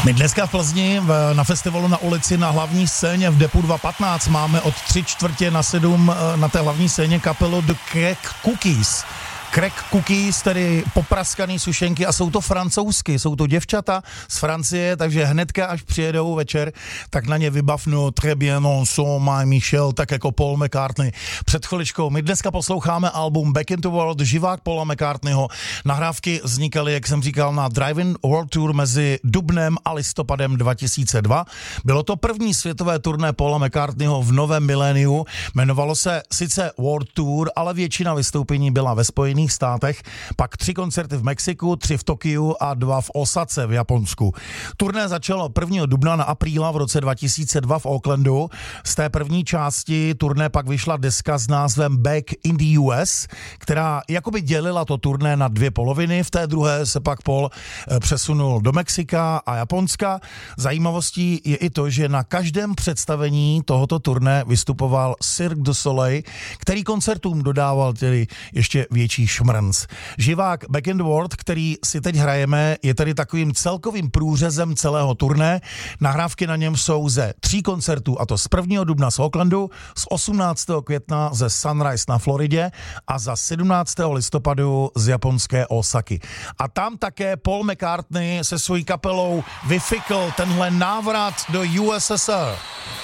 My dneska v Plzni na festivalu Na ulici na hlavní scéně v Depu 2.15 máme od 6:45 na té hlavní scéně kapelu The Crack Cookies. Crack Cookies, tedy popraskaný sušenky, a jsou to francouzsky, jsou to děvčata z Francie, takže hnedka, až přijedou večer, tak na ně vybavnu Très bien ensemble, Michel, tak jako Paul McCartney. Před chviličkou my dneska posloucháme album Back in the World, živák Paula McCartneyho. Nahrávky vznikaly, jak jsem říkal, na Drive-in World Tour mezi dubnem a listopadem 2002. Bylo to první světové turné Paula McCartneyho v novém miléniu. Jmenovalo se sice World Tour, ale většina vystoupení byla ve Spojených státech, pak 3 koncerty v Mexiku, 3 v Tokiu a 2 v Osace v Japonsku. Turné začalo 1. dubna na apríla v roce 2002 v Oaklandu. Z té první části turné pak vyšla deska s názvem Back in the US, která jakoby dělila to turné na 2 poloviny. V té druhé se pak Paul přesunul do Mexika a Japonska. Zajímavostí je i to, že na každém představení tohoto turné vystupoval Cirque du Soleil, který koncertům dodával tedy ještě větší šmrnc. Živák Back in the World, který si teď hrajeme, je tedy takovým celkovým průřezem celého turné. Nahrávky na něm jsou ze 3 koncertů, a to z 1. dubna z Oaklandu, z 18. května ze Sunrise na Floridě a za 17. listopadu z japonské Osaky. A tam také Paul McCartney se svojí kapelou vyfikl tenhle návrat do USSR.